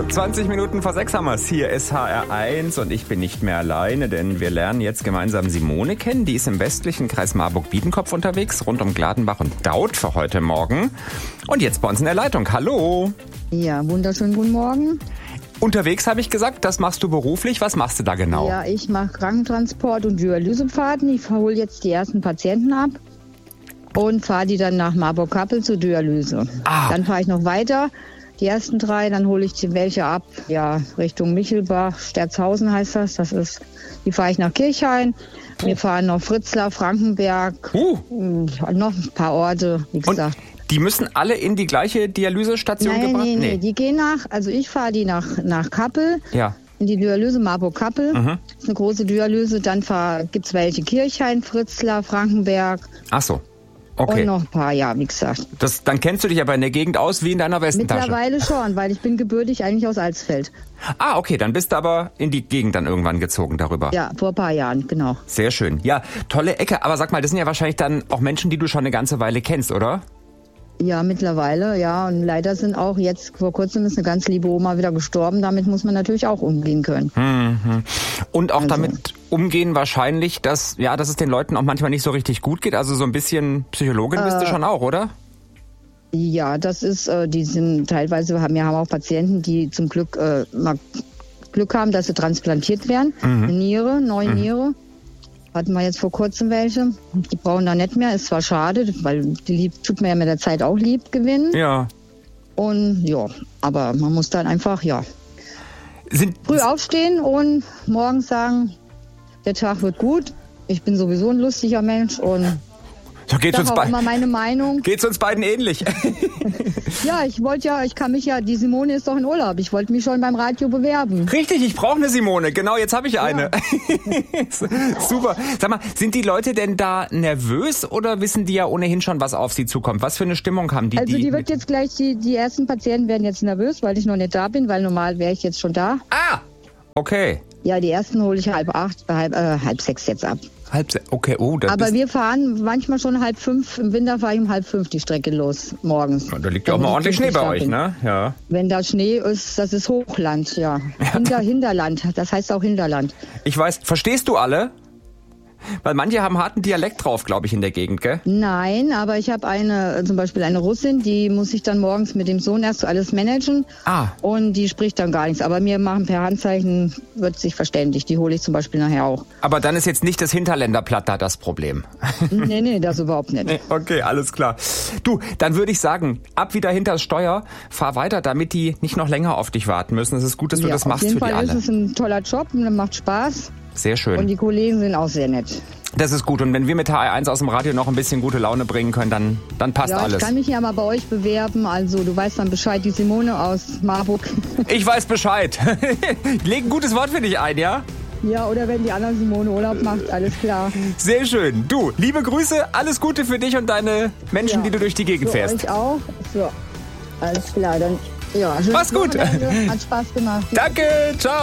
20 Minuten vor 6 haben wir es. Hier ist HR1 und ich bin nicht mehr alleine, denn wir lernen jetzt gemeinsam Simone kennen. Die ist im westlichen Kreis Marburg-Biedenkopf unterwegs, rund um Gladenbach und Daut für heute Morgen. Und jetzt bei uns in der Leitung. Hallo. Ja, wunderschönen guten Morgen. Unterwegs habe ich gesagt, das machst du beruflich. Was machst du da genau? Ja, ich mache Krankentransport und Dialysefahrten. Ich hole jetzt die ersten Patienten ab und fahre die dann nach Marburg-Kappel zur Dialyse. Dann fahre ich noch weiter. Die ersten 3, dann hole ich die welche ab, ja, Richtung Michelbach, Sterzhausen heißt das. Die fahre ich nach Kirchhain. Wir fahren noch Fritzlar, Frankenberg, noch ein paar Orte, wie gesagt. Und die müssen alle in die gleiche Dialysestation gebracht werden? Nee, die gehen also ich fahre die nach Kappel. Ja. In die Dialyse Marburg-Kappel. Das ist eine große Dialyse. Dann gibt's welche Kirchhain, Fritzlar, Frankenberg. Ach so. Okay. Und noch ein paar, ja, wie gesagt. Dann kennst du dich aber in der Gegend aus wie in deiner Westentasche. Mittlerweile schon, weil ich bin gebürtig eigentlich aus Alsfeld. Okay, dann bist du aber in die Gegend dann irgendwann gezogen darüber. Ja, vor ein paar Jahren, genau. Sehr schön. Ja, tolle Ecke. Aber sag mal, das sind ja wahrscheinlich dann auch Menschen, die du schon eine ganze Weile kennst, oder? Ja, mittlerweile, ja. Und leider sind auch jetzt, vor kurzem ist eine ganz liebe Oma wieder gestorben. Damit muss man natürlich auch umgehen können. Und auch damit umgehen wahrscheinlich, dass es den Leuten auch manchmal nicht so richtig gut geht. Also so ein bisschen Psychologin bist du schon auch, oder? Ja, das ist, die sind teilweise, wir haben auch Patienten, die zum Glück mal Glück haben, dass sie transplantiert werden. Eine Niere, neue Niere. Hatten wir jetzt vor kurzem welche. Die brauchen da nicht mehr. Ist zwar schade, weil die tut mir ja mit der Zeit auch lieb gewinnen. Ja. Und ja, aber man muss dann einfach, früh aufstehen und morgens sagen, der Tag wird gut. Ich bin sowieso ein lustiger Mensch und so geht's uns immer meine Meinung. Geht's uns beiden ähnlich? Ja, die Simone ist doch in Urlaub. Ich wollte mich schon beim Radio bewerben. Richtig, ich brauche eine Simone. Genau, jetzt habe ich eine. Super. Sag mal, sind die Leute denn da nervös oder wissen die ja ohnehin schon, was auf sie zukommt? Was für eine Stimmung haben die? Also die wird jetzt gleich, die ersten Patienten werden jetzt nervös, weil ich noch nicht da bin, weil normal wäre ich jetzt schon da. Okay. Ja, die ersten hole ich 5:30 jetzt ab. Okay, aber wir fahren manchmal schon 4:30. Im Winter fahre ich um 4:30 die Strecke los, morgens. Da liegt ja auch mal ordentlich Schnee bei euch, ne? Ja. Wenn da Schnee ist, das ist Hochland, ja. Hinterland, das heißt auch Hinterland. Ich weiß, verstehst du alle? Weil manche haben harten Dialekt drauf, glaube ich, in der Gegend, gell? Nein, aber ich habe zum Beispiel eine Russin, die muss ich dann morgens mit dem Sohn erst alles managen. Und die spricht dann gar nichts. Aber wir machen per Handzeichen, wird sich verständigt. Die hole ich zum Beispiel nachher auch. Aber dann ist jetzt nicht das Hinterländerplatt da das Problem. Nee, das überhaupt nicht. Nee, okay, alles klar. Du, dann würde ich sagen, ab wieder hinters Steuer, fahr weiter, damit die nicht noch länger auf dich warten müssen. Es ist gut, dass du das machst für die alle. Auf jeden Fall ist es ein toller Job und macht Spaß. Sehr schön. Und die Kollegen sind auch sehr nett. Das ist gut. Und wenn wir mit HR1 aus dem Radio noch ein bisschen gute Laune bringen können, dann passt alles. Ich kann mich ja mal bei euch bewerben. Also du weißt dann Bescheid, die Simone aus Marburg. Ich weiß Bescheid. Leg ein gutes Wort für dich ein, ja? Ja, oder wenn die andere Simone Urlaub macht, alles klar. Sehr schön. Du, liebe Grüße, alles Gute für dich und deine Menschen, die du durch die Gegend fährst. Euch auch. So, alles klar. Dann, mach's gut. Hat Spaß gemacht. Danke, ciao.